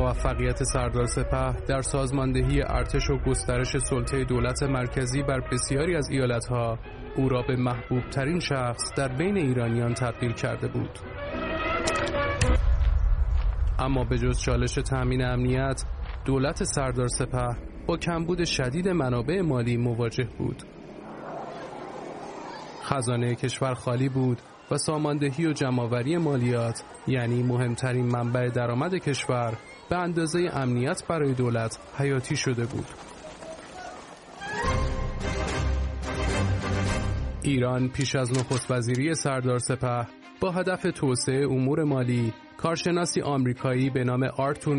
موفقیت سردار سپه در سازماندهی ارتش و گسترش سلطه دولت مرکزی بر بسیاری از ایالتها او را به محبوب ترین شخص در بین ایرانیان تبدیل کرده بود. اما به جز چالش تأمین امنیت، دولت سردار سپه با کمبود شدید منابع مالی مواجه بود. خزانه کشور خالی بود و ساماندهی و جمع‌آوری مالیات، یعنی مهمترین منبع درآمد کشور، به اندازه امنیت برای دولت حیاتی شده بود. ایران پیش از نخست وزیری سردار سپه با هدف توسعه امور مالی، کارشناسی آمریکایی به نام آرتور